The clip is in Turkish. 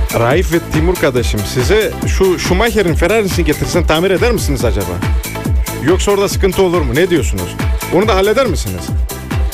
Raif ve Timur kardeşim, size şu Schumacher'in Ferrari'sini getirsen tamir eder misiniz acaba? Yoksa orada sıkıntı olur mu? Ne diyorsunuz? Onu da halleder misiniz?